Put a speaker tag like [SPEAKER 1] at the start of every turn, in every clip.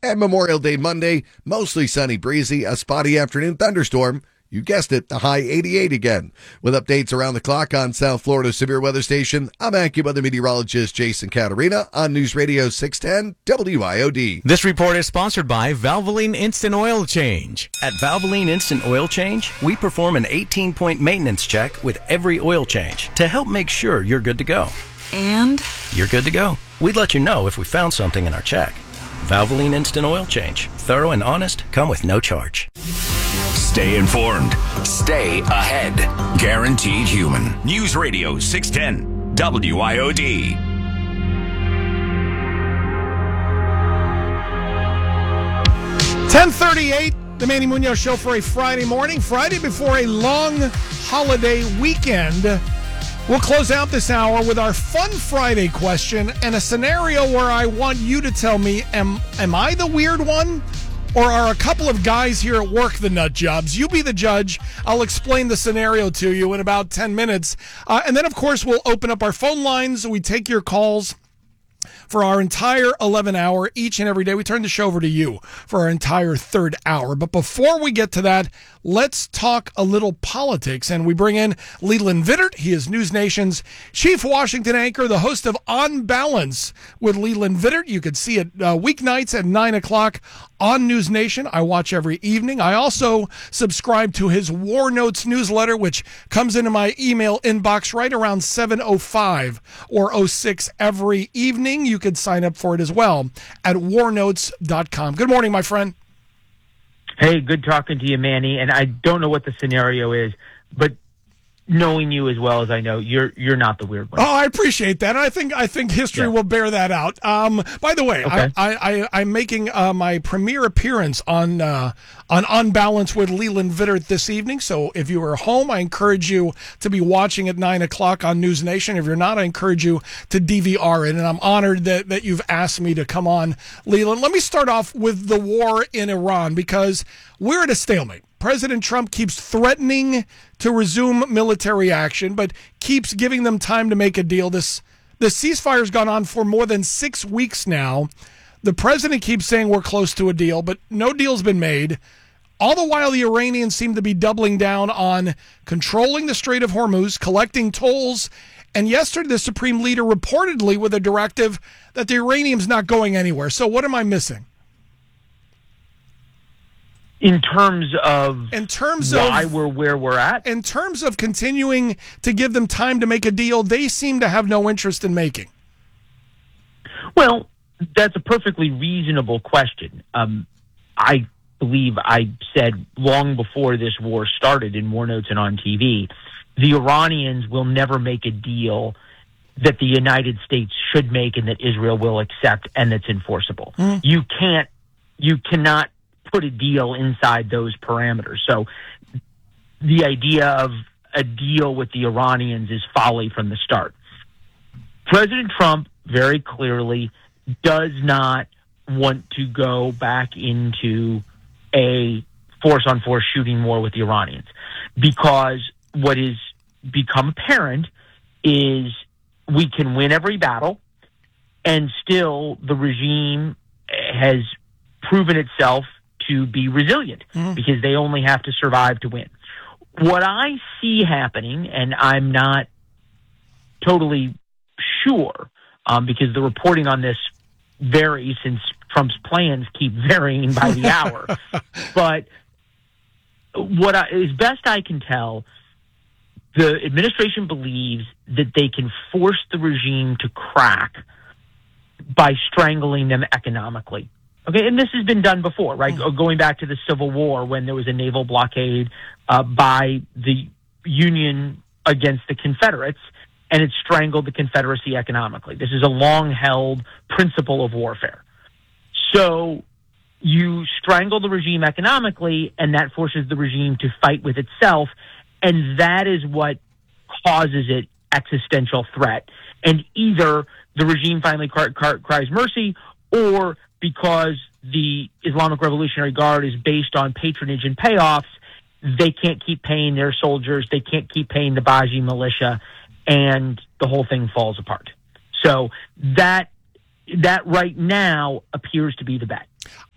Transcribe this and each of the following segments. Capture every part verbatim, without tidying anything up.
[SPEAKER 1] And Memorial Day Monday, mostly sunny, breezy, a spotty afternoon thunderstorm. You guessed it, the high eighty-eight again. With updates around the clock on South Florida's Severe Weather Station, I'm AccuWeather meteorologist Jason Caterina on News Radio six ten W I O D.
[SPEAKER 2] This report is sponsored by Valvoline Instant Oil Change.
[SPEAKER 3] At Valvoline Instant Oil Change, we perform an eighteen-point maintenance check with every oil change to help make sure you're good to go.
[SPEAKER 4] And?
[SPEAKER 3] You're good to go. We'd let you know if we found something in our check. Valvoline Instant Oil Change. Thorough and honest, come with no charge.
[SPEAKER 5] Stay informed. Stay ahead. Guaranteed Human. News Radio six ten W I O D.
[SPEAKER 6] ten thirty-eight, the Manny Munoz Show for a Friday morning. Friday before a long holiday weekend. We'll close out this hour with our Fun Friday question and a scenario where I want you to tell me, am, am I the weird one? Or are a couple of guys here at work the nut jobs? You be the judge. I'll explain the scenario to you in about ten minutes. Uh, and then, of course, we'll open up our phone lines. We take your calls for our entire eleven hour each and every day. We turn the show over to you for our entire third hour. But before we get to that, let's talk a little politics. And we bring in Leland Vittert. He is News Nation's chief Washington anchor, the host of On Balance with Leland Vittert. You can see it uh, weeknights at nine o'clock on News Nation. I watch every evening. I also subscribe to his War Notes newsletter, which comes into my email inbox right around seven oh five or oh six every evening. You can sign up for it as well at war notes dot com. Good morning, my friend.
[SPEAKER 7] Hey, good talking to you, Manny. And I don't know what the scenario is, but knowing you as well as I know, you're you're not the weird one.
[SPEAKER 6] Oh, I appreciate that. And I think I think history yeah. will bear that out. Um, by the way,
[SPEAKER 7] okay.
[SPEAKER 6] I, I, I, I'm making uh, my premiere appearance on uh, on On Balance with Leland Vittert this evening. So if you are home, I encourage you to be watching at nine o'clock on News Nation. If you're not, I encourage you to D V R it. And I'm honored that, that you've asked me to come on, Leland. Let me start off with the war in Iran, because we're at a stalemate. President Trump keeps threatening to resume military action, but keeps giving them time to make a deal. This this ceasefire's gone on for more than six weeks now. The president keeps saying we're close to a deal, but no deal's been made. All the while, the Iranians seem to be doubling down on controlling the Strait of Hormuz, collecting tolls, and yesterday the Supreme Leader reportedly with a directive that the uranium's not going anywhere. So what am I missing?
[SPEAKER 7] In terms of
[SPEAKER 6] in terms
[SPEAKER 7] why
[SPEAKER 6] of,
[SPEAKER 7] we're where we're at?
[SPEAKER 6] In terms of continuing to give them time to make a deal, they seem to have no interest in making.
[SPEAKER 7] Well, that's a perfectly reasonable question. Um, I believe I said long before this war started in War Notes and on T V, the Iranians will never make a deal that the United States should make and that Israel will accept and that's enforceable. Mm. You can't, you cannot put a deal inside those parameters. So the idea of a deal with the Iranians is folly from the start. President Trump very clearly does not want to go back into a force-on-force shooting war with the Iranians, because what is become apparent is we can win every battle, and still the regime has proven itself to be resilient, mm-hmm. because they only have to survive to win. What I see happening, and I'm not totally sure, um, because the reporting on this varies since Trump's plans keep varying by the hour, but what I, as best I can tell, the administration believes that they can force the regime to crack by strangling them economically. Okay, and this has been done before, right? Mm-hmm. Going back to the Civil War, when there was a naval blockade uh, by the Union against the Confederates, and it strangled the Confederacy economically. This is a long-held principle of warfare. So you strangle the regime economically, and that forces the regime to fight with itself, and that is what causes it existential threat. And either the regime finally car- car- cries mercy, or because the Islamic Revolutionary Guard is based on patronage and payoffs, they can't keep paying their soldiers, they can't keep paying the Baji militia, and the whole thing falls apart. So that that right now appears to be the bet.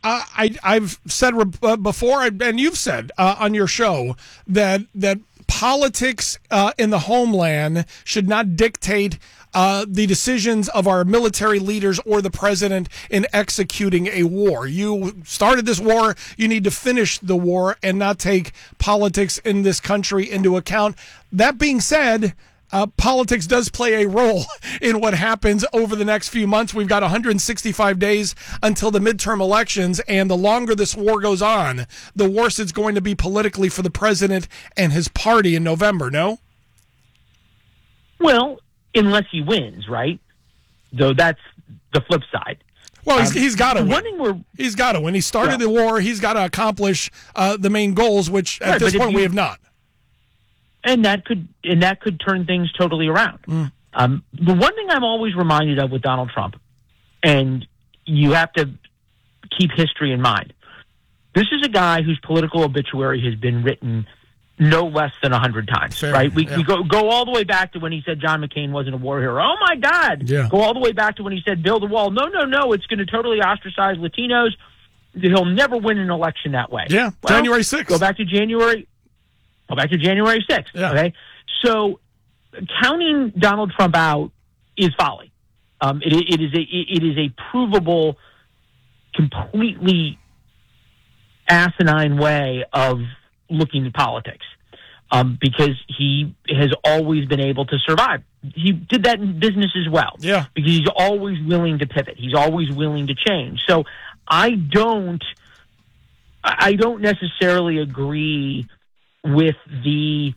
[SPEAKER 6] Uh, I, I've said uh, before, and you've said uh, on your show that that politics uh, in the homeland should not dictate uh, the decisions of our military leaders or the president in executing a war. You started this war, you need to finish the war and not take politics in this country into account. That being said, Uh, politics does play a role in what happens over the next few months. We've got one hundred sixty-five days until the midterm elections, and the longer this war goes on, the worse it's going to be politically for the president and his party in November, no?
[SPEAKER 7] Well, unless he wins, right? Though that's the flip side.
[SPEAKER 6] Well, he's,
[SPEAKER 7] um,
[SPEAKER 6] he's got to win.
[SPEAKER 7] We're,
[SPEAKER 6] he's got to win. He started
[SPEAKER 7] well,
[SPEAKER 6] the war. He's got to accomplish uh, the main goals, which at
[SPEAKER 7] right,
[SPEAKER 6] this point
[SPEAKER 7] you,
[SPEAKER 6] we have not.
[SPEAKER 7] And that could and that could turn things totally around. Mm. Um, the one thing I'm always reminded of with Donald Trump, and you have to keep history in mind, this is a guy whose political obituary has been written no less than a hundred times.
[SPEAKER 6] Fair,
[SPEAKER 7] right? We,
[SPEAKER 6] yeah.
[SPEAKER 7] we go go all the way back to when he said John McCain wasn't a war hero. Oh my God!
[SPEAKER 6] Yeah.
[SPEAKER 7] Go all the way back to when he said build a wall. No, no, no! It's going to totally ostracize Latinos. He'll never win an election that way.
[SPEAKER 6] Yeah,
[SPEAKER 7] well,
[SPEAKER 6] January sixth.
[SPEAKER 7] Go back to January. Go back to January sixth.
[SPEAKER 6] Yeah.
[SPEAKER 7] Okay, so counting Donald Trump out is folly. Um, it, it is a it is a provable, completely asinine way of looking at politics, um, because he has always been able to survive. He did that in business as well.
[SPEAKER 6] Yeah,
[SPEAKER 7] because he's always willing to pivot. He's always willing to change. So I don't, I don't necessarily agree with the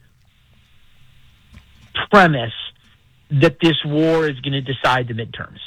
[SPEAKER 7] premise that this war is going to decide the midterms.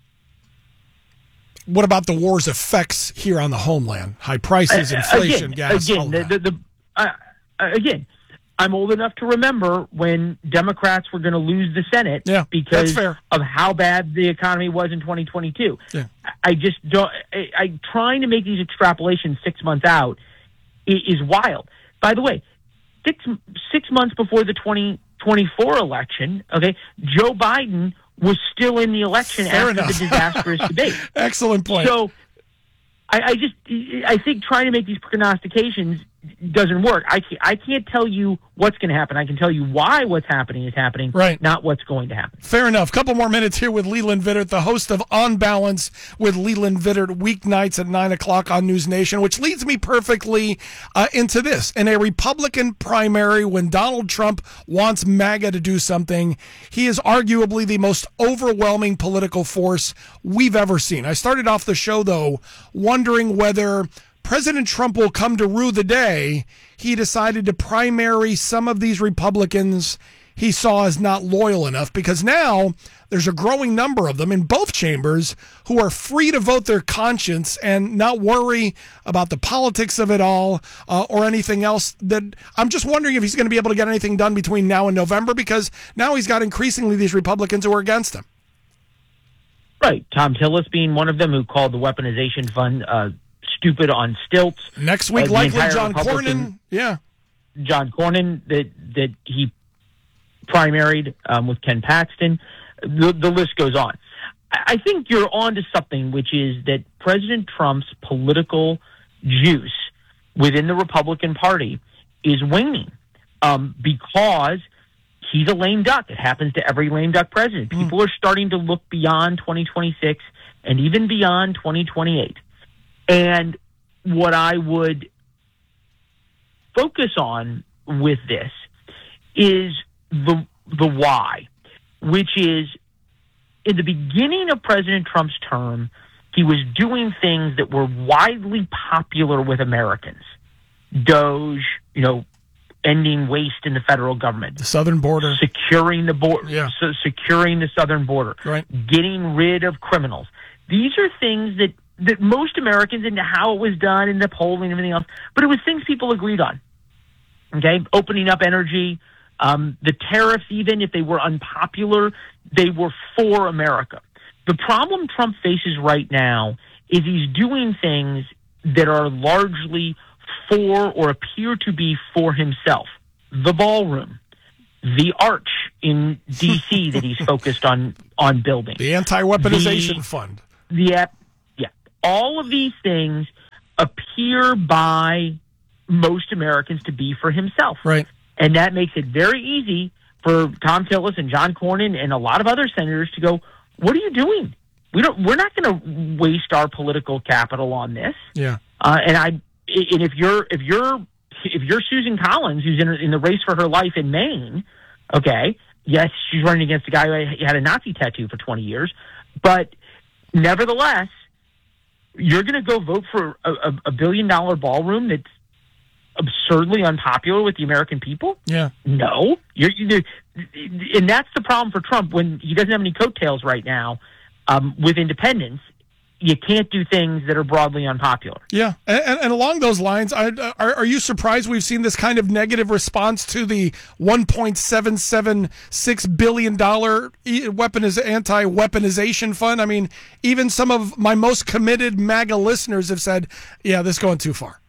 [SPEAKER 6] What about the war's effects here on the homeland? High prices, inflation,
[SPEAKER 7] again,
[SPEAKER 6] gas.
[SPEAKER 7] Again, the, the, the, uh, again, I'm old enough to remember when Democrats were going to lose the Senate
[SPEAKER 6] yeah,
[SPEAKER 7] because
[SPEAKER 6] that's fair.
[SPEAKER 7] of how bad the economy was in twenty twenty-two.
[SPEAKER 6] Yeah.
[SPEAKER 7] I just don't. I, I trying to make these extrapolations six months out is wild. By the way, six six months before the twenty twenty-four election, okay, Joe Biden was still in the election
[SPEAKER 6] Fair
[SPEAKER 7] after
[SPEAKER 6] enough.
[SPEAKER 7] the disastrous debate.
[SPEAKER 6] Excellent point.
[SPEAKER 7] So I, I just I think trying to make these prognostications doesn't work. I can't, I can't tell you what's going to happen. I can tell you why what's happening is happening,
[SPEAKER 6] right.
[SPEAKER 7] not what's going to happen.
[SPEAKER 6] Fair enough. Couple more minutes here with Leland Vittert, the host of On Balance with Leland Vittert, weeknights at nine o'clock on News Nation, which leads me perfectly uh, into this. In a Republican primary, when Donald Trump wants MAGA to do something, he is arguably the most overwhelming political force we've ever seen. I started off the show, though, wondering whether President Trump will come to rue the day he decided to primary some of these Republicans he saw as not loyal enough, because now there's a growing number of them in both chambers who are free to vote their conscience and not worry about the politics of it all uh, or anything else. That I'm just wondering if he's going to be able to get anything done between now and November, because now he's got increasingly these Republicans who are against him.
[SPEAKER 7] Right. Tom Tillis being one of them, who called the weaponization fund uh, stupid on stilts.
[SPEAKER 6] Next week,
[SPEAKER 7] uh,
[SPEAKER 6] likely John
[SPEAKER 7] Republican,
[SPEAKER 6] Cornyn. Yeah.
[SPEAKER 7] John Cornyn that that he primaried um, with Ken Paxton. The, the list goes on. I, I think you're on to something, which is that President Trump's political juice within the Republican Party is waning um, because he's a lame duck. It happens to every lame duck president. People mm. are starting to look beyond twenty twenty-six and even beyond twenty twenty-eight. And what I would focus on with this is the the why, which is in the beginning of President Trump's term, he was doing things that were widely popular with Americans. Doge, you know, ending waste in the federal government,
[SPEAKER 6] the southern border,
[SPEAKER 7] securing the border,
[SPEAKER 6] yeah.
[SPEAKER 7] so securing the southern border,
[SPEAKER 6] right.
[SPEAKER 7] getting rid of criminals. These are things that that most Americans, into how it was done in the polling and everything else, but it was things people agreed on. Okay, opening up energy, um, the tariffs, even if they were unpopular, they were for America. The problem Trump faces right now is he's doing things that are largely for or appear to be for himself. The ballroom, the arch in D C that he's focused on on building,
[SPEAKER 6] the anti-weaponization
[SPEAKER 7] the,
[SPEAKER 6] fund.
[SPEAKER 7] The yeah, all of these things appear by most Americans to be for himself.
[SPEAKER 6] Right.
[SPEAKER 7] And that makes it very easy for Tom Tillis and John Cornyn and a lot of other senators to go, what are you doing? We don't, we're not going to waste our political capital on this.
[SPEAKER 6] Yeah.
[SPEAKER 7] Uh, and I, and if you're, if you're, if you're Susan Collins, who's in, in the race for her life in Maine, okay, yes, she's running against a guy who had a Nazi tattoo for twenty years, but nevertheless, you're going to go vote for a, a, a billion dollar ballroom that's absurdly unpopular with the American people?
[SPEAKER 6] Yeah.
[SPEAKER 7] No. You're, you're, and that's the problem for Trump when he doesn't have any coattails right now um, with independence. You can't do things that are broadly unpopular.
[SPEAKER 6] Yeah, and, and along those lines, I, are, are you surprised we've seen this kind of negative response to the one point seven seven six billion dollars weaponiz- anti-weaponization fund? I mean, even some of my most committed MAGA listeners have said, yeah, this is going too far.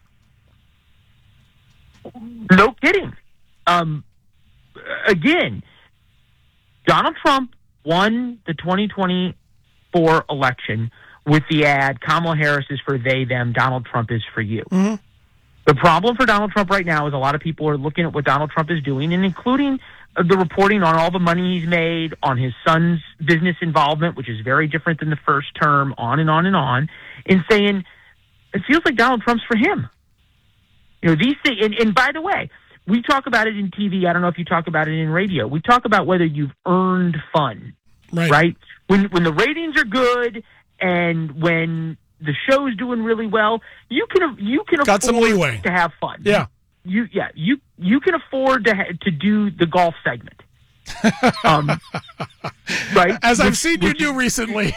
[SPEAKER 7] No kidding. Um, again, Donald Trump won the twenty twenty-four election with the ad, Kamala Harris is for they, them, Donald Trump is for you.
[SPEAKER 6] Mm-hmm.
[SPEAKER 7] The problem for Donald Trump right now is a lot of people are looking at what Donald Trump is doing, and including the reporting on all the money he's made, on his son's business involvement, which is very different than the first term, on and on and on, and saying, it feels like Donald Trump's for him. You know, these things, and, and by the way, we talk about it in T V. I don't know if you talk about it in radio. We talk about whether you've earned fun,
[SPEAKER 6] right?
[SPEAKER 7] right? When when the ratings are good and when the show's doing really well, you can you can
[SPEAKER 6] Got
[SPEAKER 7] afford
[SPEAKER 6] some leeway
[SPEAKER 7] to have fun.
[SPEAKER 6] Yeah,
[SPEAKER 7] you yeah you you can afford to ha- to do the golf segment. um, right,
[SPEAKER 6] as I've
[SPEAKER 7] which,
[SPEAKER 6] seen you
[SPEAKER 7] which,
[SPEAKER 6] do recently.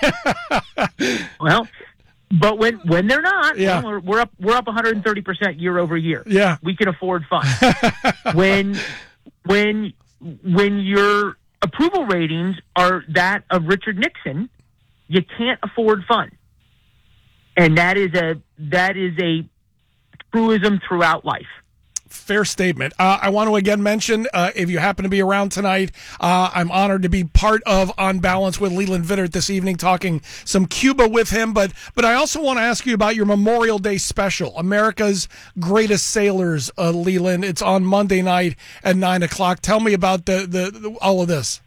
[SPEAKER 7] Well. But when, when they're not,
[SPEAKER 6] yeah.
[SPEAKER 7] well, we're, we're up we're up one hundred thirty percent year over year.
[SPEAKER 6] Yeah,
[SPEAKER 7] we can afford fun. when when when your approval ratings are that of Richard Nixon, you can't afford fun, and that is a that is a truism throughout life.
[SPEAKER 6] Fair statement. Uh, I want to again mention, uh, if you happen to be around tonight, uh, I'm honored to be part of On Balance with Leland Vittert this evening, talking some Cuba with him. But but I also want to ask you about your Memorial Day special, America's Greatest Sailors, uh, Leland. It's on Monday night at nine o'clock. Tell me about the, the, the all of this.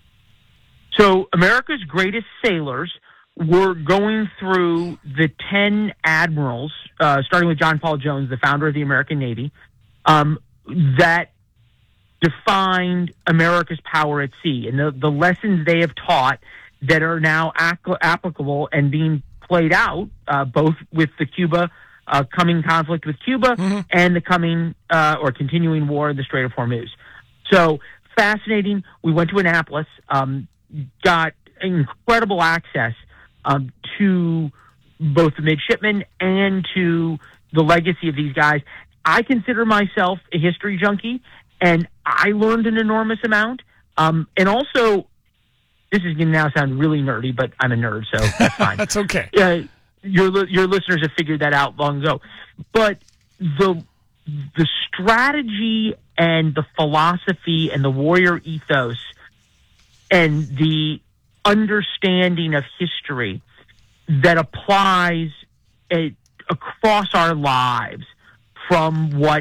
[SPEAKER 7] So America's Greatest Sailors, we're going through the ten admirals, uh, starting with John Paul Jones, the founder of the American Navy, Um, that defined America's power at sea and the, the lessons they have taught that are now ac- applicable and being played out, uh, both with the Cuba, uh, coming conflict with Cuba mm-hmm. and the coming, uh, or continuing war in the Strait of Hormuz. So fascinating. We went to Annapolis, um, got incredible access, um, to both the midshipmen and to the legacy of these guys. I consider myself a history junkie, and I learned an enormous amount. Um, and also, this is going to now sound really nerdy, but I'm a nerd, so that's fine.
[SPEAKER 6] That's okay.
[SPEAKER 7] Uh, your your listeners have figured that out long ago. But the the strategy and the philosophy and the warrior ethos and the understanding of history that applies a, across our lives from what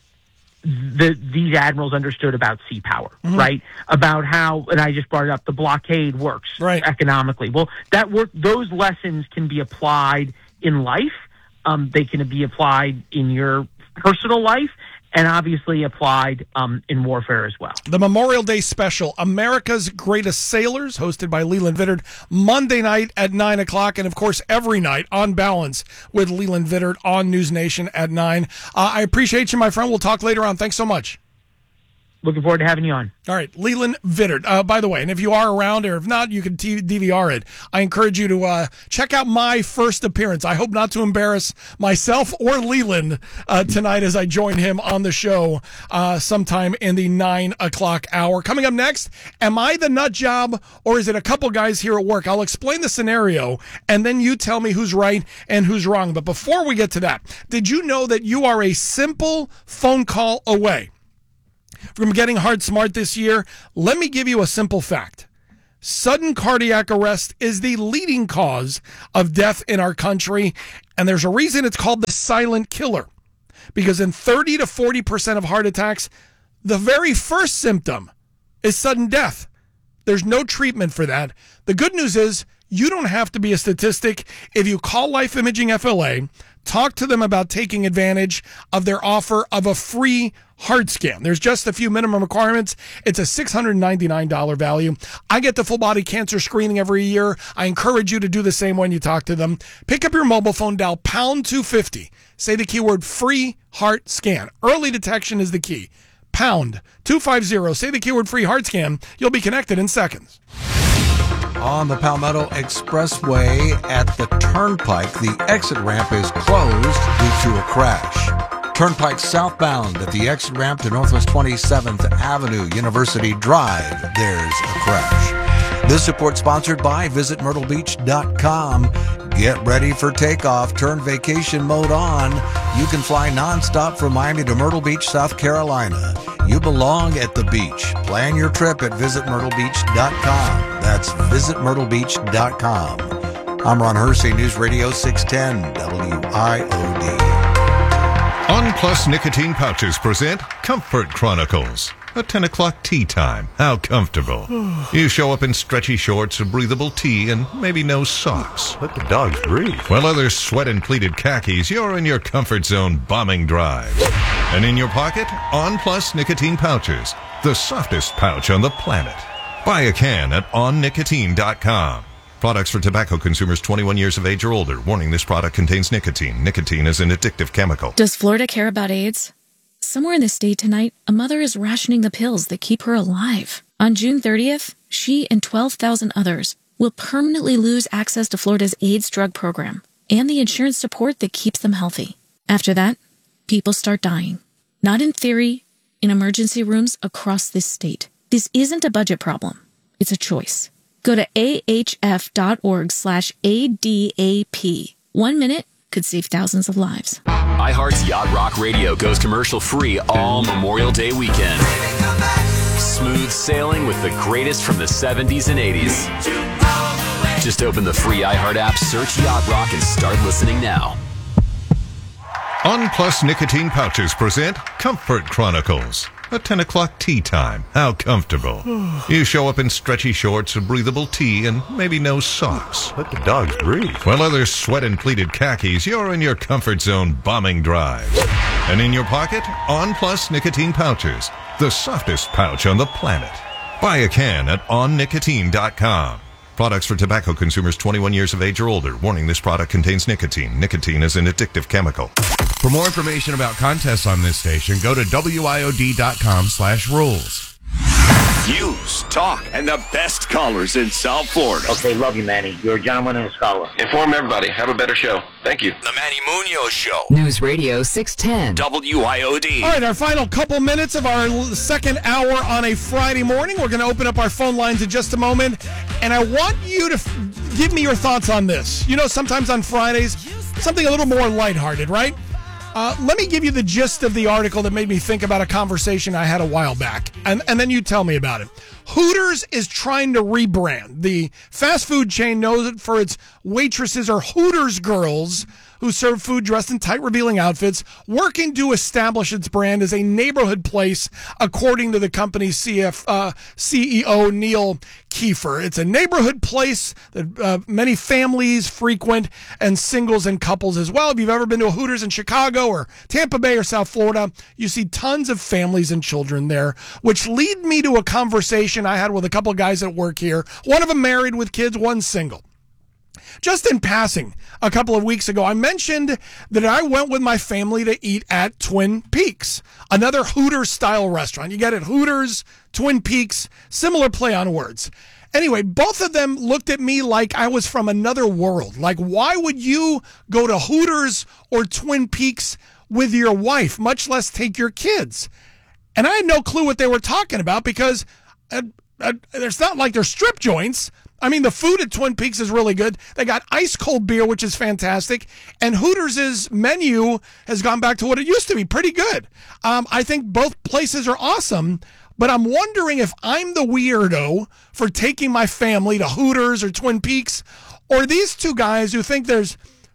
[SPEAKER 7] the these admirals understood about sea power, mm-hmm. right? About how, and I just brought it up, the blockade works
[SPEAKER 6] right.
[SPEAKER 7] economically. Well, that work; those lessons can be applied in life. Um, they can be applied in your personal life, and obviously applied um, in warfare as well.
[SPEAKER 6] The Memorial Day special, America's Greatest Sailors, hosted by Leland Vittert, Monday night at nine o'clock, and of course every night On Balance with Leland Vittert on News Nation at nine. Uh, I appreciate you, my friend. We'll talk later on. Thanks so much.
[SPEAKER 7] Looking forward to having you on.
[SPEAKER 6] All right, Leland Vittert. Uh, by the way, and if you are around, or if not, you can D V R it. I encourage you to uh, check out my first appearance. I hope not to embarrass myself or Leland uh, tonight as I join him on the show uh, sometime in the nine o'clock hour. Coming up next, am I the nut job, or is it a couple guys here at work? I'll explain the scenario, and then you tell me who's right and who's wrong. But before we get to that, did you know that you are a simple phone call away from getting Heart Smart this year? Let me give you a simple fact. Sudden cardiac arrest is the leading cause of death in our country, and there's a reason it's called the silent killer. Because in thirty to forty percent of heart attacks, the very first symptom is sudden death. There's no treatment for that. The good news is you don't have to be a statistic. If you call Life Imaging F L A, talk to them about taking advantage of their offer of a free heart scan. There's just a few minimum requirements. It's a six hundred ninety-nine dollars value. I get the full body cancer screening every year. I encourage you to do the same when you talk to them. Pick up your mobile phone, dial pound two fifty. Say the keyword free heart scan. Early detection is the key. Pound two fifty. Say the keyword free heart scan. You'll be connected in seconds.
[SPEAKER 4] On the Palmetto Expressway at the Turnpike, the exit ramp is closed due to a crash. Turnpike southbound at the exit ramp to Northwest twenty-seventh Avenue, University Drive, there's a crash. This report sponsored by visit myrtle beach dot com. Get ready for takeoff. Turn vacation mode on. You can fly nonstop from Miami to Myrtle Beach, South Carolina. You belong at the beach. Plan your trip at visit myrtle beach dot com. That's visit myrtle beach dot com. I'm Ron Hersey, News Radio six ten W I O D.
[SPEAKER 8] On Plus Nicotine Pouches present Comfort Chronicles. A ten o'clock tea time. How comfortable. You show up in stretchy shorts, a breathable tee, and maybe no socks.
[SPEAKER 9] Let the dogs breathe.
[SPEAKER 8] While others sweat in pleated khakis, you're in your comfort zone bombing drive. And in your pocket, On Plus Nicotine Pouches. The softest pouch on the planet. Buy a can at on nicotine dot com. Products for tobacco consumers twenty-one years of age or older. Warning, this product contains nicotine. Nicotine is an addictive chemical.
[SPEAKER 10] Does Florida care about AIDS? Somewhere in the state tonight, a mother is rationing the pills that keep her alive. On June thirtieth, she and twelve thousand others will permanently lose access to Florida's AIDS drug program and the insurance support that keeps them healthy. After that, people start dying. Not in theory, in emergency rooms across this state. This isn't a budget problem. It's a choice. Go to ahf.org slash ADAP. One minute could save thousands of lives.
[SPEAKER 11] iHeart's Yacht Rock Radio goes commercial-free all Memorial Day weekend. Smooth sailing with the greatest from the seventies and eighties. Just open the free iHeart app, search Yacht Rock, and start listening now.
[SPEAKER 8] On Plus Nicotine Pouches present Comfort Chronicles. A ten o'clock tea time. How comfortable. You show up in stretchy shorts, a breathable tee, and maybe no socks.
[SPEAKER 9] Let the dogs breathe.
[SPEAKER 8] While others sweat in pleated khakis, you're in your comfort zone bombing drive. And in your pocket, On Plus Nicotine Pouches. The softest pouch on the planet. Buy a can at on nicotine dot com. Products for tobacco consumers twenty-one years of age or older. Warning, this product contains nicotine. Nicotine is an addictive chemical.
[SPEAKER 12] For more information about contests on this station, go to W I O D dot com slash rules.
[SPEAKER 5] News, talk, and the best callers in South Florida.
[SPEAKER 13] Okay, love you, Manny. You're a gentleman and a scholar.
[SPEAKER 14] Inform everybody. Have a better show. Thank you.
[SPEAKER 5] The Manny Munoz Show.
[SPEAKER 15] News Radio six ten.
[SPEAKER 5] W I O D.
[SPEAKER 6] All right, our final couple minutes of our second hour on a Friday morning. We're going to open up our phone lines in just a moment. And I want you to f- give me your thoughts on this. You know, sometimes on Fridays, something a little more lighthearted, right? Uh, let me give you the gist of the article that made me think about a conversation I had a while back, and, and then you tell me about it. Hooters is trying to rebrand. The fast food chain knows it for its waitresses or Hooters girls who serve food dressed in tight, revealing outfits, working to establish its brand as a neighborhood place, according to the company's C F, uh, C E O, Neil Kiefer. It's a neighborhood place that uh, many families frequent, and singles and couples as well. If you've ever been to a Hooters in Chicago or Tampa Bay or South Florida, you see tons of families and children there, which lead me to a conversation I had with a couple of guys at work here. One of them married with kids, one single. Just in passing, a couple of weeks ago, I mentioned that I went with my family to eat at Twin Peaks, another Hooters-style restaurant. You get it, Hooters, Twin Peaks, similar play on words. Anyway, both of them looked at me like I was from another world. Like, why would you go to Hooters or Twin Peaks with your wife, much less take your kids? And I had no clue what they were talking about because uh, uh, it's not like they're strip joints. I mean, the food at Twin Peaks is really good. They got ice cold beer, which is fantastic. And Hooters' menu has gone back to what it used to be, pretty good. Um, I think both places are awesome, but I'm wondering if I'm the weirdo for taking my family to Hooters or Twin Peaks, or these two guys who think there's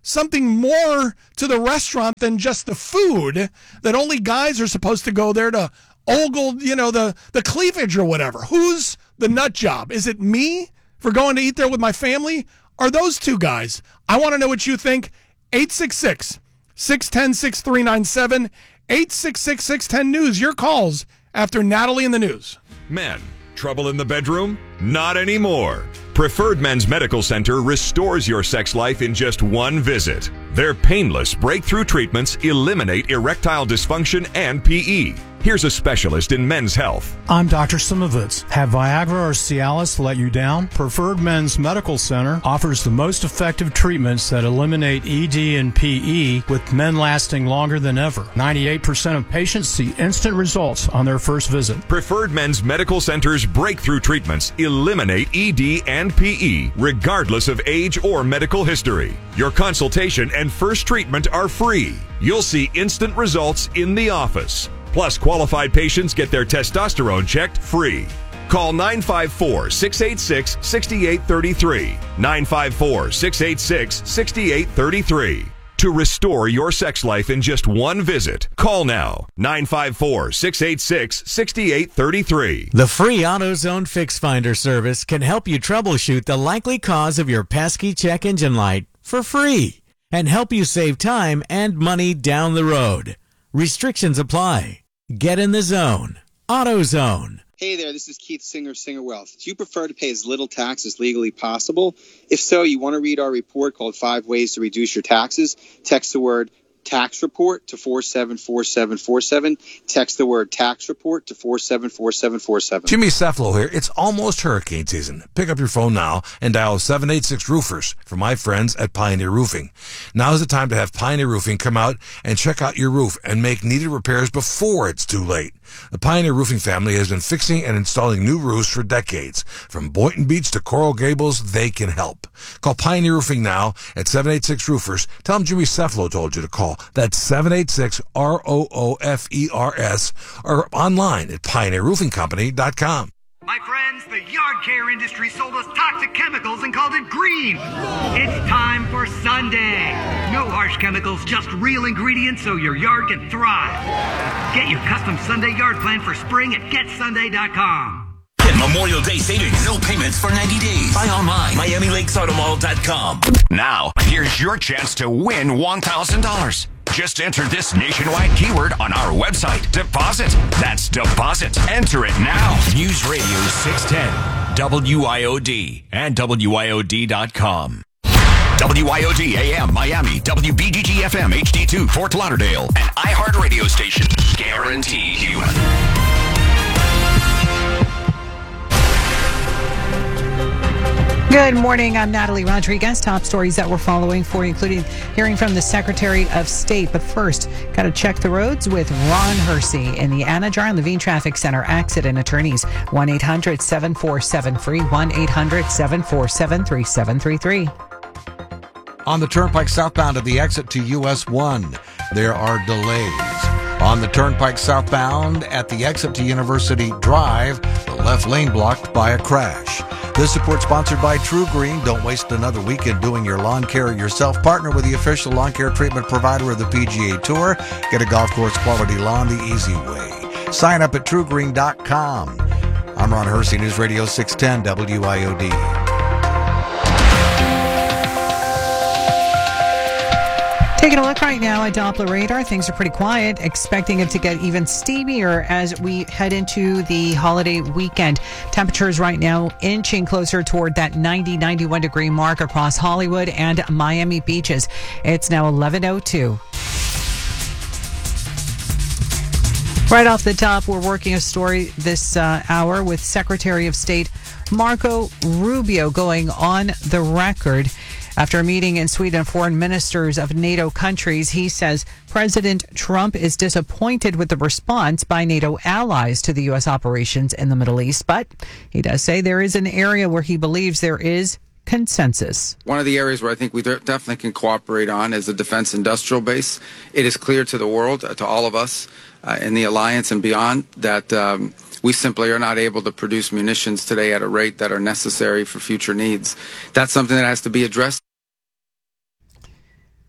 [SPEAKER 6] something more to the restaurant than just the food, that only guys are supposed to go there to ogle, you know, the, the cleavage or whatever. Who's the nut job? Is it me for going to eat there with my family? Or those two guys? I want to know what you think. eight six six, six one zero, six three nine seven, eight six six, six one zero, news. Your calls after Natalie in the news.
[SPEAKER 16] Men, trouble in the bedroom? Not anymore. Preferred Men's Medical Center restores your sex life in just one visit. Their painless breakthrough treatments eliminate erectile dysfunction and P E. Here's a specialist in men's health.
[SPEAKER 17] I'm Doctor Simovitz. Have Viagra or Cialis let you down? Preferred Men's Medical Center offers the most effective treatments that eliminate E D and P E, with men lasting longer than ever. ninety-eight percent of patients see instant results on their first visit.
[SPEAKER 16] Preferred Men's Medical Center's breakthrough treatments eliminate E D and P E, regardless of age or medical history. Your consultation and first treatment are free. You'll see instant results in the office. Plus, qualified patients get their testosterone checked free. Call nine five four, six eight six, six eight three three. nine five four, six eight six, six eight three three. To restore your sex life in just one visit, call now. nine five four, six eight six, six eight three three.
[SPEAKER 2] The free AutoZone Fix Finder service can help you troubleshoot the likely cause of your pesky check engine light for free and help you save time and money down the road. Restrictions apply. Get in the zone. AutoZone.
[SPEAKER 18] Hey there, this is Keith Singer, Singer Wealth. Do you prefer to pay as little tax as legally possible? If so, you want to read our report called Five Ways to Reduce Your Taxes? Text the word tax report to four seven four seven four seven. Text the word tax report to four seven four seven four seven.
[SPEAKER 4] Jimmy Cefalo here. It's almost hurricane season. Pick up your phone now and dial seven eight six roofers for my friends at Pioneer Roofing. Now is the time to have Pioneer Roofing come out and check out your roof and make needed repairs before it's too late. The Pioneer Roofing family has been fixing and installing new roofs for decades. From Boynton Beach to Coral Gables, they can help. Call Pioneer Roofing now at seven eight six roofers. Tell them Jimmy Cefalo told you to call. That's seven eight six R O O F E R S, or online at pioneer roofing company dot com.
[SPEAKER 19] My friends, the yard care industry sold us toxic chemicals and called it green. It's time for Sunday. No harsh chemicals, just real ingredients so your yard can thrive. Get your custom Sunday yard plan for spring at get sunday dot com.
[SPEAKER 5] Get Memorial Day savings, no payments for ninety days. Buy online, Miami Lakes Auto Mall dot com. Now, here's your chance to win one thousand dollars. Just enter this nationwide keyword on our website. Deposit. That's deposit. Enter it now. News Radio six ten, W I O D, and W I O D dot com. W I O D A M Miami, W B G G F M H D two Fort Lauderdale, an iHeart radio station. Guaranteed human.
[SPEAKER 20] Good morning. I'm Natalie Rodriguez. Top stories that we're following for you, including hearing from the Secretary of State. But first, got to check the roads with Ron Hersey in the Anna Jar and Levine Traffic Center. Accident attorneys, one eight hundred seven four seven free, one eight hundred seven four seven three seven three three.
[SPEAKER 4] On the Turnpike southbound at the exit to U S one, there are delays. On the Turnpike southbound at the exit to University Drive, the left lane blocked by a crash. This report sponsored by True Green. Don't waste another weekend doing your lawn care yourself. Partner with the official lawn care treatment provider of the P G A Tour. Get a golf course quality lawn the easy way. Sign up at true green dot com. I'm Ron Hersey, News Radio six ten W I O D.
[SPEAKER 20] Taking a look right now at Doppler radar, things are pretty quiet. Expecting it to get even steamier as we head into the holiday weekend. Temperatures right now inching closer toward that ninety, ninety-one degree mark across Hollywood and Miami beaches. It's now eleven oh two. Right off the top, we're working a story this uh, hour with Secretary of State Marco Rubio going on the record. After a meeting in Sweden, foreign ministers of NATO countries, he says President Trump is disappointed with the response by NATO allies to the U S operations in the Middle East. But he does say there is an area where he believes there is consensus.
[SPEAKER 21] One of the areas where I think we definitely can cooperate on is the defense industrial base. It is clear to the world, uh, to all of us uh, in the alliance and beyond, that um, we simply are not able to produce munitions today at a rate that are necessary for future needs. That's something that has to be addressed.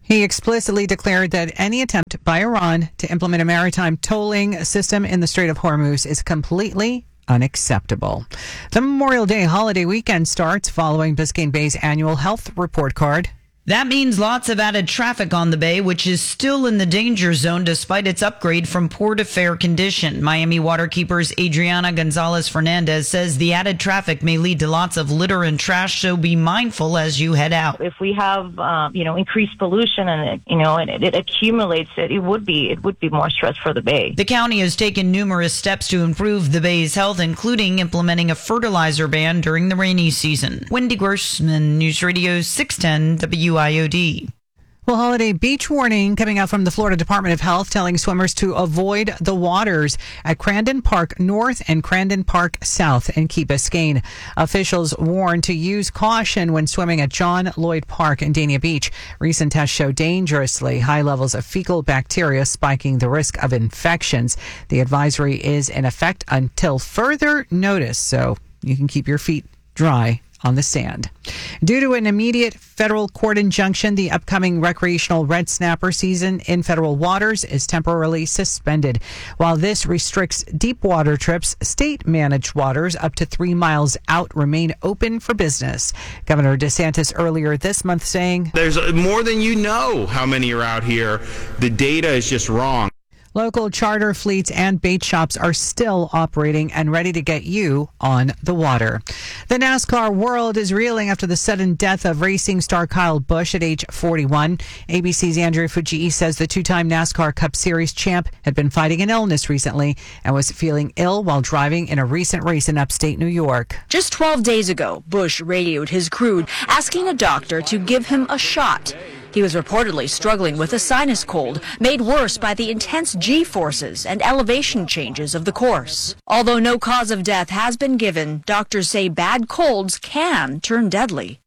[SPEAKER 20] He explicitly declared that any attempt by Iran to implement a maritime tolling system in the Strait of Hormuz is completely unacceptable. The Memorial Day holiday weekend starts following Biscayne Bay's annual health report card.
[SPEAKER 1] That means lots of added traffic on the bay, which is still in the danger zone despite its upgrade from poor to fair condition. Miami Waterkeeper's Adriana Gonzalez Fernandez says the added traffic may lead to lots of litter and trash, so be mindful as you head out.
[SPEAKER 22] If we have, uh, you know, increased pollution and it, you know, it, it accumulates, it, it would be it would be more stress for the bay.
[SPEAKER 1] The county has taken numerous steps to improve the bay's health, including implementing a fertilizer ban during the rainy season. Wendy Grossman, News Radio six ten W I O D.
[SPEAKER 20] Well, holiday beach warning coming out from the Florida Department of Health telling swimmers to avoid the waters at Crandon Park North and Crandon Park South in Key Biscayne. Officials warn to use caution when swimming at John Lloyd Park in Dania Beach. Recent tests show dangerously high levels of fecal bacteria, spiking the risk of infections. The advisory is in effect until further notice, so you can keep your feet dry on the sand. Due to an immediate federal court injunction, the upcoming recreational red snapper season in federal waters is temporarily suspended. While this restricts deep water trips, state-managed waters up to three miles out remain open for business. Governor DeSantis earlier this month saying,
[SPEAKER 23] "There's more than you know how many are out here. The data is just wrong."
[SPEAKER 20] Local charter fleets and bait shops are still operating and ready to get you on the water. The NASCAR world is reeling after the sudden death of racing star Kyle Busch at age forty-one. A B C's Andrea Fujii says the two-time NASCAR Cup Series champ had been fighting an illness recently and was feeling ill while driving in a recent race in upstate New York.
[SPEAKER 24] Just twelve days ago, Busch radioed his crew asking a doctor to give him a shot. He was reportedly struggling with a sinus cold, made worse by the intense G-forces and elevation changes of the course. Although no cause of death has been given, doctors say bad colds can turn deadly.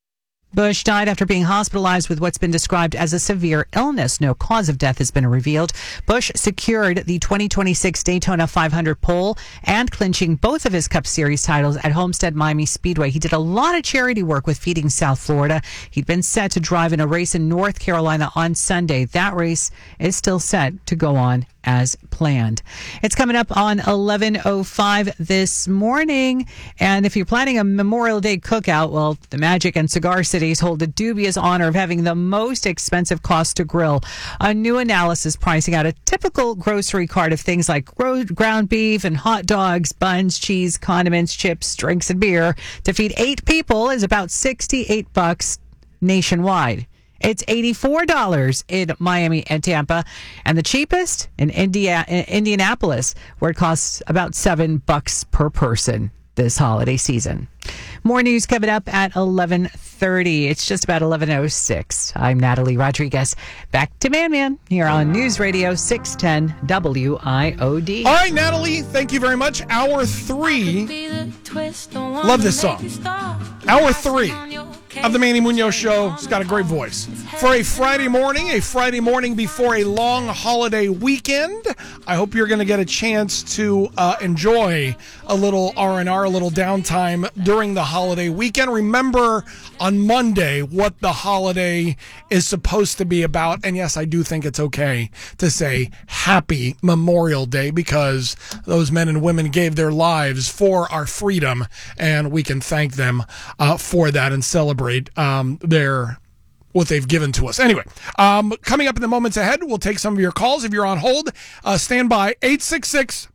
[SPEAKER 20] Busch died after being hospitalized with what's been described as a severe illness. No cause of death has been revealed. Busch secured the twenty twenty-six Daytona five hundred pole and clinching both of his Cup Series titles at Homestead Miami Speedway. He did a lot of charity work with Feeding South Florida. He'd been set to drive in a race in North Carolina on Sunday. That race is still set to go on as planned. It's coming up on eleven oh five this morning. And if you're planning a Memorial Day cookout, well, the Magic and Cigar Cities hold the dubious honor of having the most expensive cost to grill. A new analysis pricing out a typical grocery cart of things like ground beef and hot dogs, buns, cheese, condiments, chips, drinks, and beer to feed eight people is about sixty-eight bucks nationwide. It's eighty-four dollars in Miami and Tampa, and the cheapest in India, in Indianapolis, where it costs about seven bucks per person this holiday season. More news coming up at eleven thirty. It's just about eleven oh six. I'm Natalie Rodriguez. Back to Man Man here on News Radio six ten W I O D.
[SPEAKER 6] All right, Natalie, thank you very much. Hour three. Love this song. Hour three of the Manny Munoz Show. He's got a great voice. For a Friday morning, a Friday morning before a long holiday weekend, I hope you're going to get a chance to uh, enjoy a little R and R, a little downtime during the holiday weekend. Remember on Monday what the holiday is supposed to be about. And yes, I do think it's okay to say Happy Memorial Day because those men and women gave their lives for our freedom, and we can thank them uh, for that and celebrate um, their what they've given to us. Anyway, um, coming up in the moments ahead, we'll take some of your calls. If you're on hold, uh, stand by. eight six six,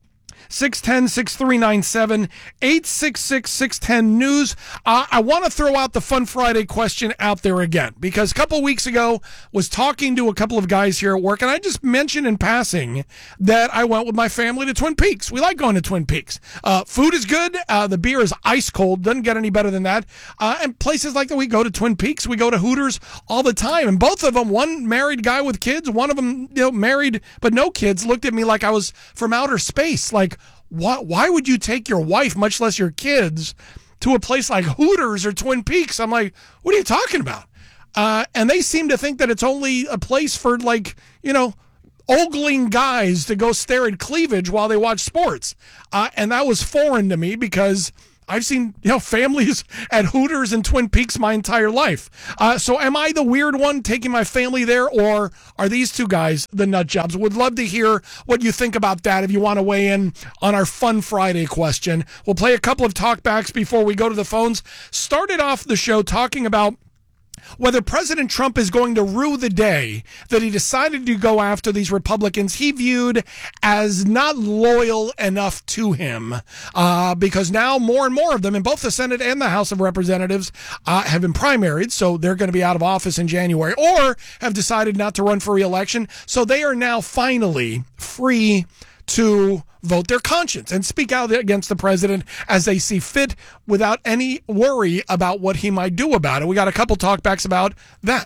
[SPEAKER 6] six one zero, six three nine seven, eight six six, six one zero, news. Uh, I want to throw out the Fun Friday question out there again, because a couple weeks ago was talking to a couple of guys here at work, and I just mentioned in passing that I went with my family to Twin Peaks. We like going to Twin Peaks. Uh, food is good. Uh, the beer is ice cold. Doesn't get any better than that. Uh, and places like that, we go to Twin Peaks. We go to Hooters all the time. And both of them, one married guy with kids, one of them, you know, married but no kids, looked at me like I was from outer space. Like, why, why would you take your wife, much less your kids, to a place like Hooters or Twin Peaks? I'm like, what are you talking about? Uh, and they seem to think that it's only a place for, like, you know, ogling guys to go stare at cleavage while they watch sports. Uh, and that was foreign to me because I've seen, you know, families at Hooters and Twin Peaks my entire life. Uh, so am I the weird one taking my family there, or are these two guys the nut jobs? Would love to hear what you think about that if you want to weigh in on our Fun Friday question. We'll play a couple of talkbacks before we go to the phones. Started off the show talking about whether President Trump is going to rue the day that he decided to go after these Republicans he viewed as not loyal enough to him, uh, because now more and more of them in both the Senate and the House of Representatives uh, have been primaried, so they're going to be out of office in January, or have decided not to run for re-election, so they are now finally free to vote their conscience and speak out against the president as they see fit without any worry about what he might do about it. We got a couple talkbacks about that.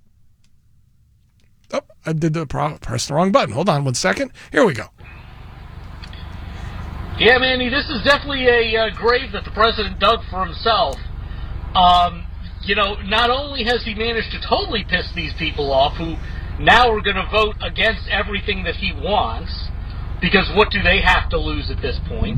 [SPEAKER 6] Oh, I did the pro- press the wrong button. Hold on one second. Here we go.
[SPEAKER 3] Yeah, Manny, this is definitely a uh, grave that the president dug for himself. Um, you know, not only has he managed to totally piss these people off who now are going to vote against everything that he wants, because what do they have to lose at this point?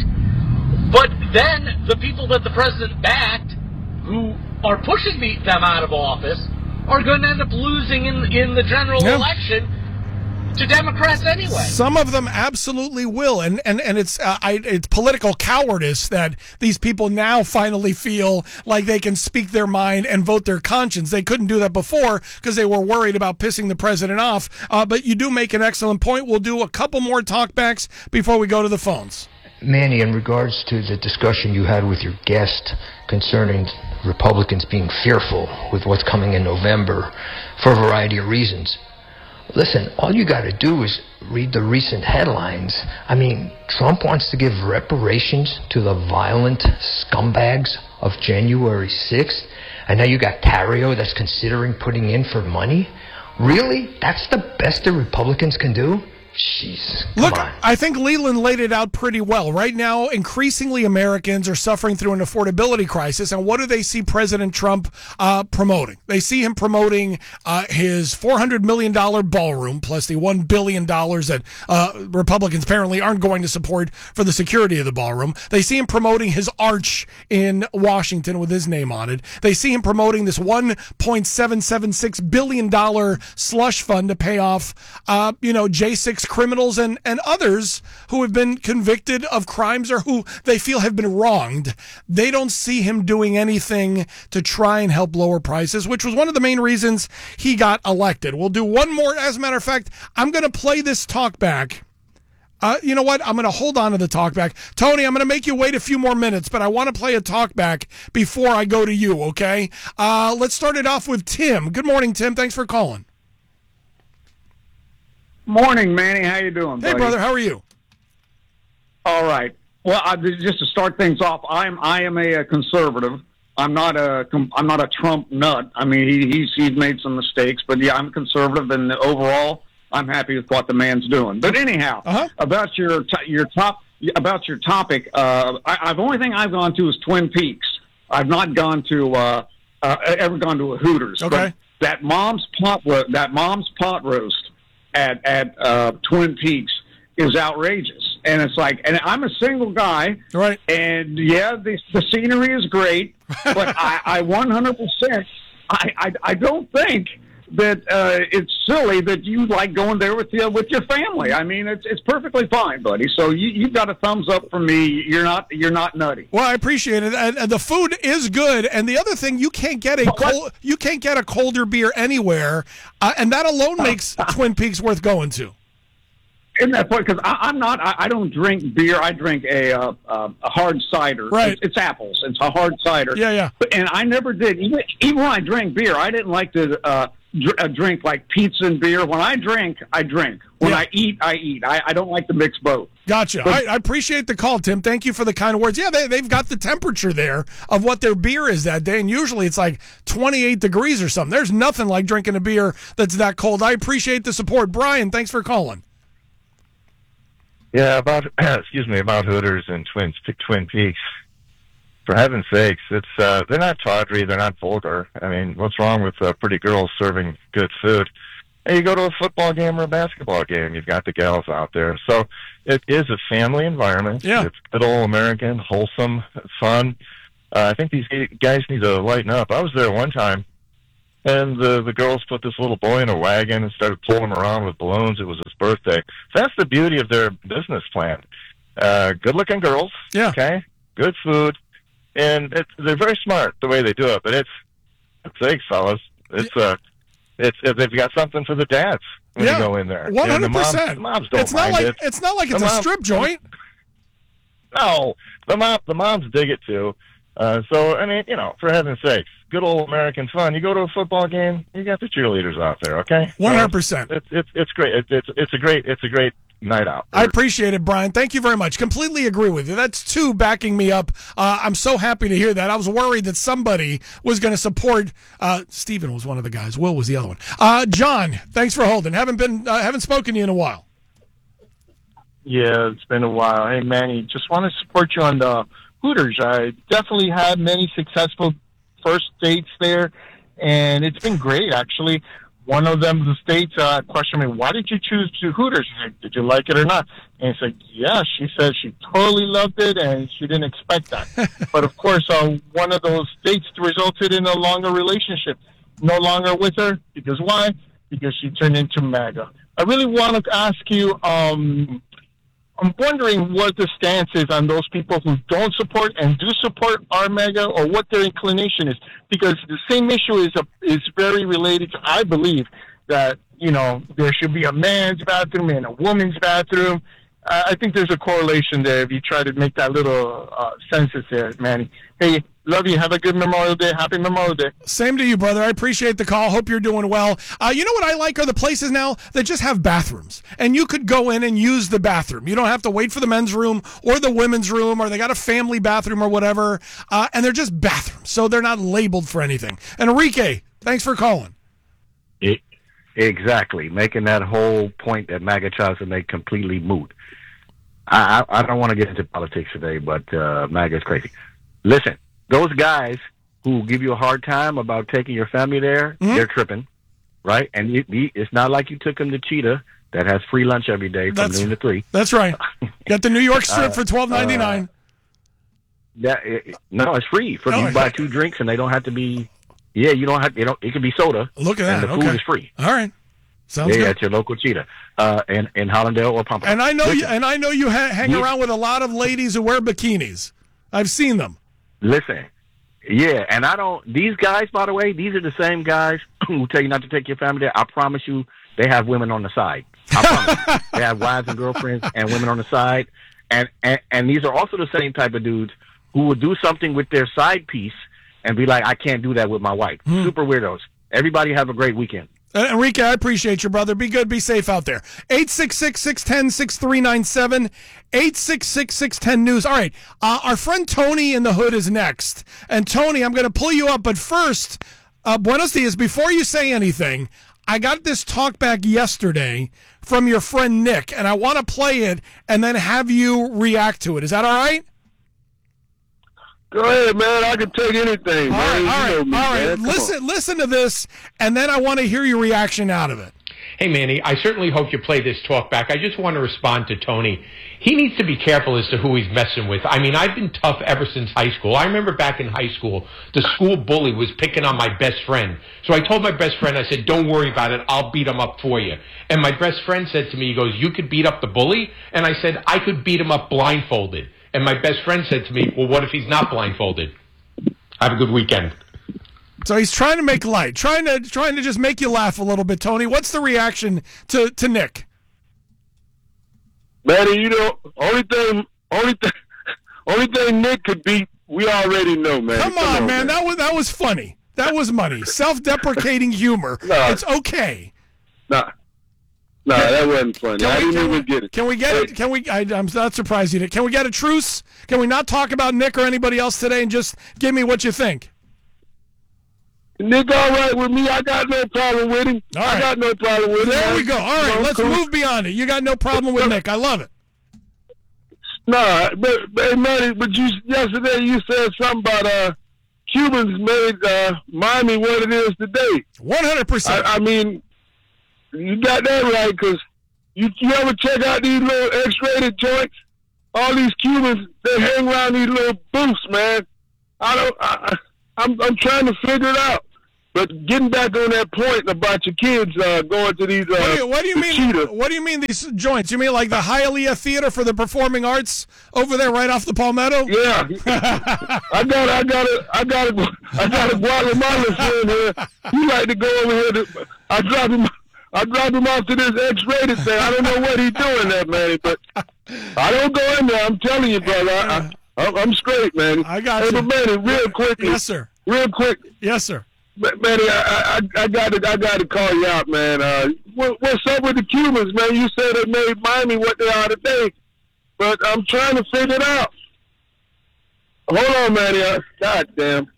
[SPEAKER 3] But then the people that the president backed, who are pushing the, them out of office, are going to end up losing in, in the general
[SPEAKER 6] yeah.
[SPEAKER 3] election to Democrats anyway.
[SPEAKER 6] Some of them absolutely will, and and and it's uh, I, it's political cowardice that these people now finally feel like they can speak their mind and vote their conscience. They couldn't do that before because they were worried about pissing the president off. Uh, but you do make an excellent point. We'll do a couple more talkbacks before we go to the phones.
[SPEAKER 7] Manny, in regards to the discussion you had with your guest concerning Republicans being fearful with what's coming in November for a variety of reasons. Listen, all you got to do is read the recent headlines. I mean, Trump wants to give reparations to the violent scumbags of January sixth, and now you got Tarrio that's considering putting in for money? Really? That's the best the Republicans can do? Jeez, come
[SPEAKER 6] Look,
[SPEAKER 7] on.
[SPEAKER 6] I think Leland laid it out pretty well. Right now, increasingly Americans are suffering through an affordability crisis, and what do they see President Trump uh, promoting? They see him promoting uh, his four hundred million dollars ballroom, plus the one billion dollars that uh, Republicans apparently aren't going to support for the security of the ballroom. They see him promoting his arch in Washington with his name on it. They see him promoting this one point seven seven six billion dollars slush fund to pay off, uh, you know, J six criminals and, and others who have been convicted of crimes or who they feel have been wronged. They don't see him doing anything to try and help lower prices, which was one of the main reasons he got elected. We'll do one more. As a matter of fact, I'm going to play this talk back. Uh, you know what? I'm going to hold on to the talk back. Tony, I'm going to make you wait a few more minutes, but I want to play a talk back before I go to you, okay? Uh, let's start it off with Tim. Good morning, Tim. Thanks for calling.
[SPEAKER 10] Morning, Manny. How you doing, buddy?
[SPEAKER 6] Hey, brother. How are you?
[SPEAKER 10] All right. Well, I, just to start things off, I'm I am a, a conservative. I'm not a I'm not a Trump nut. I mean, he, he's he's made some mistakes, but yeah, I'm conservative, and overall, I'm happy with what the man's doing. But anyhow, uh-huh. about your your top about your topic, uh, I, I've only thing I've gone to is Twin Peaks. I've not gone to uh, uh, ever gone to a Hooters.
[SPEAKER 6] Okay.
[SPEAKER 10] But that mom's pot ro- that mom's pot roast at at uh, Twin Peaks is outrageous, and it's like, and I'm a single guy,
[SPEAKER 6] right?
[SPEAKER 10] And yeah, the the scenery is great, but I, I one hundred percent, I, I I don't think that uh, it's silly that you like going there with you, with your family. I mean, it's it's perfectly fine, buddy. So you you've got a thumbs up from me. You're not you're not nutty.
[SPEAKER 6] Well, I appreciate it, and, and the food is good. And the other thing, you can't get a cold, you can't get a colder beer anywhere, uh, and that alone makes Twin Peaks worth going to.
[SPEAKER 10] Isn't that funny? Because I'm not, I, I don't drink beer. I drink a uh, uh, a hard cider.
[SPEAKER 6] Right.
[SPEAKER 10] It's, it's apples. It's a hard cider.
[SPEAKER 6] Yeah, yeah.
[SPEAKER 10] But, and I never did. Even, even when I drank beer, I didn't like to uh, dr- uh, drink like pizza and beer. When I drink, I drink. When
[SPEAKER 6] Yeah.
[SPEAKER 10] I eat, I eat. I, I don't like to mix both.
[SPEAKER 6] Gotcha.
[SPEAKER 10] But-
[SPEAKER 6] I, I appreciate the call, Tim. Thank you for the kind words. Yeah, they, they've got the temperature there of what their beer is that day, and usually it's like twenty-eight degrees or something. There's nothing like drinking a beer that's that cold. I appreciate the support. Brian, thanks for calling.
[SPEAKER 11] Yeah, about excuse me about Hooters and Twins, Twin Peaks. For heaven's sakes, it's uh, they're not tawdry, they're not vulgar. I mean, what's wrong with uh, pretty girls serving good food? Hey, you go to a football game or a basketball game, you've got the gals out there. So it is a family environment.
[SPEAKER 6] Yeah,
[SPEAKER 11] it's good old American, wholesome, fun. Uh, I think these guys need to lighten up. I was there one time, and the the girls put this little boy in a wagon and started pulling him around with balloons. It was his birthday. So that's the beauty of their business plan. Uh, good-looking girls,
[SPEAKER 6] yeah.
[SPEAKER 11] Okay, good food, and it's, they're very smart the way they do it. But it's, sakes, fellas, it's uh, it's uh, they've got something for the dads when
[SPEAKER 6] yeah.
[SPEAKER 11] you go in there.
[SPEAKER 6] One hundred
[SPEAKER 11] And the moms,
[SPEAKER 6] percent.
[SPEAKER 11] the moms don't
[SPEAKER 6] It's not
[SPEAKER 11] mind
[SPEAKER 6] like
[SPEAKER 11] it.
[SPEAKER 6] it's not like it's
[SPEAKER 11] The
[SPEAKER 6] a
[SPEAKER 11] moms-
[SPEAKER 6] strip joint.
[SPEAKER 11] No, the mom, the moms dig it too. Uh, so I mean, you know, for heaven's sakes, good old American fun. You go to a football game, you got the cheerleaders out there. Okay,
[SPEAKER 6] One hundred percent.
[SPEAKER 11] It's it's it's great. It's it's it's a great it's a great night out.
[SPEAKER 6] I appreciate it, Brian. Thank you very much. Completely agree with you. That's two backing me up. Uh, I'm so happy to hear that. I was worried that somebody was going to support. Uh, Stephen was one of the guys. Will was the other one. Uh, John, thanks for holding. Haven't been uh, haven't spoken to you in a while.
[SPEAKER 8] Yeah, it's been a while. Hey, Manny, just want to support you on the Hooters. I definitely had many successful first dates there, and it's been great, actually. One of them, the states, uh, questioned me, why did you choose to Hooters? I said, did you like it or not? And it's like, yeah, she said she totally loved it, and she didn't expect that. But, of course, uh, one of those dates resulted in a longer relationship. No longer with her. Because why? Because she turned into MAGA. I really want to ask you, um, I'm wondering what the stance is on those people who don't support and do support our MAGA, or what their inclination is. Because the same issue is a, is very related to, I believe, that, you know, there should be a man's bathroom and a woman's bathroom. Uh, I think there's a correlation there if you try to make that little uh, census there, Manny. Hey, love you. Have a good Memorial Day. Happy Memorial Day.
[SPEAKER 6] Same to you, brother. I appreciate the call. Hope you're doing well. Uh, you know what I like are the places now that just have bathrooms, and you could go in and use the bathroom. You don't have to wait for the men's room or the women's room, or they got a family bathroom or whatever, uh, and they're just bathrooms, so they're not labeled for anything. And Enrique, thanks for calling.
[SPEAKER 9] It, exactly. Making that whole point that MAGA tries to make completely moot. I, I, I don't want to get into politics today, but uh, MAGA is crazy. Listen, those guys who give you a hard time about taking your family there, mm-hmm. they're tripping, right? And you, you, it's not like you took them to Cheetah that has free lunch every day from
[SPEAKER 6] That's,
[SPEAKER 9] noon to three.
[SPEAKER 6] That's right. Got the New York Strip
[SPEAKER 9] uh,
[SPEAKER 6] for twelve ninety-nine.
[SPEAKER 9] Uh, that it, no, it's free. For
[SPEAKER 6] no,
[SPEAKER 9] you buy two drinks, and they don't have to be. Yeah, you don't have. You know, it can be soda.
[SPEAKER 6] Look at that.
[SPEAKER 9] And the
[SPEAKER 6] okay.
[SPEAKER 9] food is free.
[SPEAKER 6] All right. Sounds
[SPEAKER 9] yeah,
[SPEAKER 6] good.
[SPEAKER 9] at your local Cheetah, uh, in in Hollandale or Pompano.
[SPEAKER 6] And I know
[SPEAKER 9] Listen,
[SPEAKER 6] you. And I know you ha- hang
[SPEAKER 9] you,
[SPEAKER 6] around with a lot of ladies who wear bikinis. I've seen them.
[SPEAKER 9] Listen, yeah, and I don't. These guys, by the way, these are the same guys who tell you not to take your family there. I promise you, they have women on the side. I promise you. They have wives and girlfriends and women on the side, and, and and these are also the same type of dudes who will do something with their side piece and be like, I can't do that with my wife. Hmm. Super weirdos. Everybody have a great weekend.
[SPEAKER 6] Uh, Enrique, I appreciate you, brother. Be good, be safe out there. eight six six, six one zero, six three nine seven, eight six six, six one zero, news. All right, uh, our friend Tony in the hood is next. And Tony, I'm going to pull you up, but first, uh, buenos dias, before you say anything, I got this talk back yesterday from your friend Nick, and I want to play it and then have you react to it. Is that all right?
[SPEAKER 12] Go ahead, man. I can take anything,
[SPEAKER 6] all
[SPEAKER 12] man.
[SPEAKER 6] Right, all right,
[SPEAKER 12] me,
[SPEAKER 6] all right.
[SPEAKER 12] Man.
[SPEAKER 6] Listen, on. listen to this, and then I want to hear your reaction out of it.
[SPEAKER 13] Hey, Manny, I certainly hope you play this talk back. I just want to respond to Tony. He needs to be careful as to who he's messing with. I mean, I've been tough ever since high school. I remember back in high school, the school bully was picking on my best friend. So I told my best friend, I said, don't worry about it. I'll beat him up for you. And my best friend said to me, he goes, you could beat up the bully? And I said, I could beat him up blindfolded. And my best friend said to me, well, what if he's not blindfolded? Have a good weekend.
[SPEAKER 6] So he's trying to make light, trying to trying to just make you laugh a little bit, Tony. What's the reaction to, to Nick?
[SPEAKER 12] Manny, you know, only thing, only thing, only thing Nick could beat, we already know, man.
[SPEAKER 6] Come, Come on, on, man. man. That was that was funny. That was money. Self-deprecating humor. Nah, it's okay.
[SPEAKER 12] Nah. No, nah, that wasn't funny. I didn't even get it.
[SPEAKER 6] Can we get it? Can we? I, I'm not surprised you did. Can we get a truce? Can we not talk about Nick or anybody else today and just give me what you think?
[SPEAKER 12] Nick, all right with me. I got no problem with him.
[SPEAKER 6] All right.
[SPEAKER 12] I got no problem with him.
[SPEAKER 6] There we go. All right,
[SPEAKER 12] no,
[SPEAKER 6] let's
[SPEAKER 12] cool.
[SPEAKER 6] move beyond it. You got no problem with Nick. I love it.
[SPEAKER 12] Nah, but, but Manny, but you yesterday you said something about uh Cubans made uh, Miami what it is today.
[SPEAKER 6] One hundred percent.
[SPEAKER 12] I mean. You got that right, because you, you ever check out these little X-rated joints? All these Cubans, they hang around these little booths, man. I don't. I, I'm I'm trying to figure it out. But getting back on that point about your kids uh, going to these. Uh,
[SPEAKER 6] what do you, what do you mean?
[SPEAKER 12] Cheetah.
[SPEAKER 6] What do you mean these joints? You mean like the Hialeah Theater for the Performing Arts over there, right off the Palmetto?
[SPEAKER 12] Yeah, I got, I got a, I got a, I got a Guatemala friend here. He like to go over here. To, I drop him, I drop him off to this X-rated thing. I don't know what he's doing there, man. But I don't go in there. I'm telling you, brother. I, I, I'm straight, man.
[SPEAKER 6] I got
[SPEAKER 12] hey,
[SPEAKER 6] you.
[SPEAKER 12] But man, real quick.
[SPEAKER 6] Yes, sir.
[SPEAKER 12] Real quick.
[SPEAKER 6] Yes, sir.
[SPEAKER 12] Manny, I, I, I got to, I got to call you out, man. Uh, what, what's up with the Cubans, man? You said they made Miami what they are today, but I'm trying to figure it out. Hold on, Manny. Uh, God damn.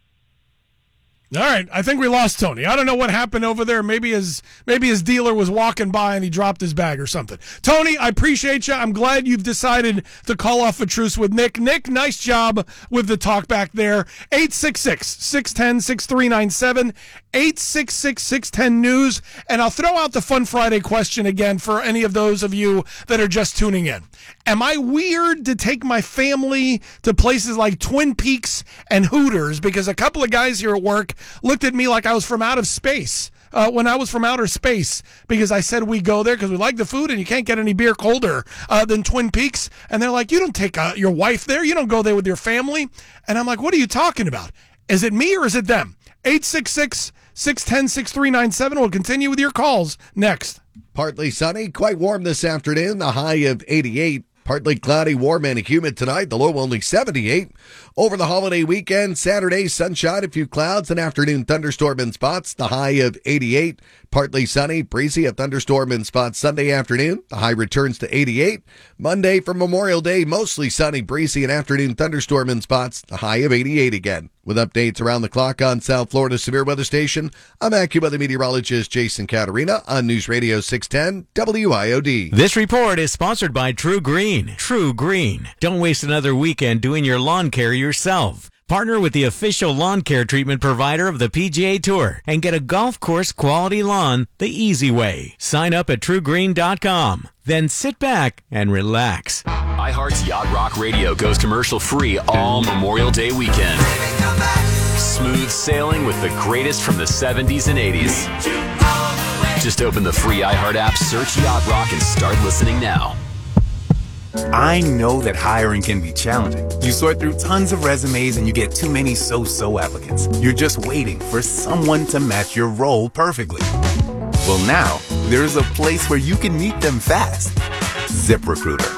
[SPEAKER 6] All right, I think we lost Tony. I don't know what happened over there. Maybe his maybe his dealer was walking by and he dropped his bag or something. Tony, I appreciate you. I'm glad you've decided to call off a truce with Nick. Nick, nice job with the talk back there. eight six six, six one zero, six three nine seven, eight six six, six one zero, news. And I'll throw out the Fun Friday question again for any of those of you that are just tuning in. Am I weird to take my family to places like Twin Peaks and Hooters? Because a couple of guys here at work looked at me like I was from out of space uh, when I was from outer space, because I said we go there because we like the food and you can't get any beer colder uh, than Twin Peaks. And they're like, you don't take uh, your wife there. You don't go there with your family. And I'm like, what are you talking about? Is it me or is it them? eight six six, six one zero, six three nine seven. We'll continue with your calls next.
[SPEAKER 14] Partly sunny, quite warm this afternoon, the high of eighty-eight. Partly cloudy, warm and humid tonight, the low only seventy-eight. Over the holiday weekend, Saturday, sunshine, a few clouds, an afternoon thunderstorm in spots, the high of eighty-eight. Partly sunny, breezy, a thunderstorm in spots Sunday afternoon, the high returns to eighty-eight. Monday for Memorial Day, mostly sunny, breezy, an afternoon thunderstorm in spots, the high of eighty-eight again. With updates around the clock on South Florida's Severe Weather Station, I'm AccuWeather meteorologist Jason Caterina on News Radio six ten W I O D.
[SPEAKER 2] This report is sponsored by True Green. True Green. Don't waste another weekend doing your lawn care yourself. Partner with the official lawn care treatment provider of the P G A Tour and get a golf course quality lawn the easy way. Sign up at true green dot com. Then sit back and relax.
[SPEAKER 15] iHeart's Yacht Rock Radio goes commercial free all Memorial Day weekend. Smooth sailing with the greatest from the seventies and eighties. Just open the free iHeart app, search Yacht Rock, and start listening now.
[SPEAKER 16] I know that hiring can be challenging. You sort through tons of resumes and you get too many so-so applicants. You're just waiting for someone to match your role perfectly. Well, now, there's a place where you can meet them fast. ZipRecruiter.